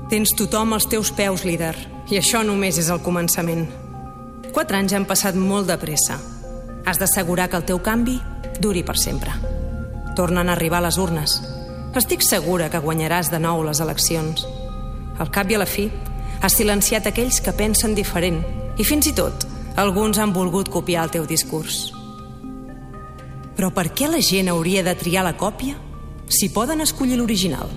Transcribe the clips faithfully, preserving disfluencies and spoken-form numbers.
Tens tothom als teus peus, líder, i això només és el començament. Quatre anys han passat molt de pressa. Has d'assegurar que el teu canvi duri per sempre. Tornen a arribar les urnes. Estic segura que guanyaràs de nou les eleccions. Al cap i a la fi, has silenciat aquells que pensen diferent i fins i tot alguns han volgut copiar el teu discurs. Però per què la gent hauria de triar la còpia si poden escollir l'original?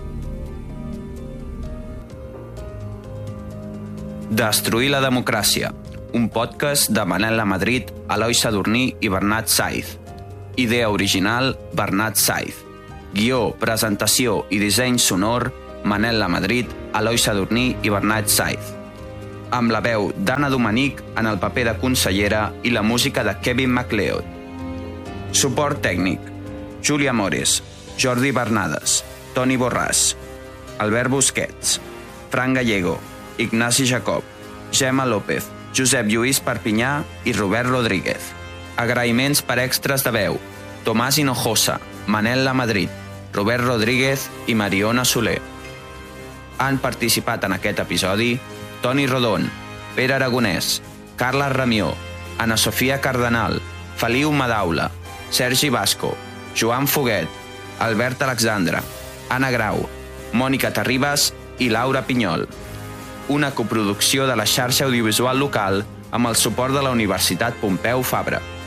Destruir la democràcia, un podcast de Manel Lamadrid, Eloi Sadurní i Bernat Saiz. Idea original, Bernat Saiz. Guió, presentació i disseny sonor, Manel Lamadrid, Eloi Sadurní i Bernat Saiz. Amb la veu d'Anna Dominic en el paper de consellera i la música de Kevin MacLeod. Suport tècnic, Júlia Mores, Jordi Bernades, Toni Borràs, Albert Busquets, Fran Gallego, Ignasi Jacob, Gemma López, Josep Lluís Perpinyà i Robert Rodríguez. Agraïments per extras de veu: Tomàs Hinojosa, Manel Lamadrid, Robert Rodríguez i Mariona Soler. Han participat en aquest episodi Toni Rodon, Pere Aragonès, Carla Ramió, Ana Sofia Cardenal, Feliu Madaula, Sergi Vasco, Joan Foguet, Albert Alexandre, Anna Grau, Mònica Terribas i Laura Pinyol. Una coproducció de la xarxa audiovisual local amb el suport de la Universitat Pompeu Fabra.